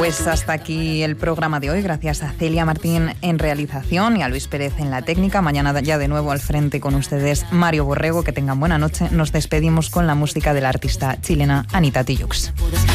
Pues hasta aquí el programa de hoy. Gracias a Celia Martín en realización y a Luis Pérez en la técnica. Mañana ya de nuevo al frente con ustedes Mario Borrego. Que tengan buena noche. Nos despedimos con la música de la artista chilena Anita Tijoux.